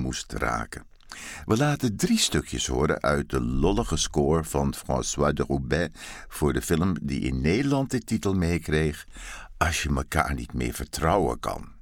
moest raken. We laten 3 stukjes horen uit de lollige score van François de Roubaix voor de film die in Nederland de titel meekreeg Als je mekaar niet meer vertrouwen kan.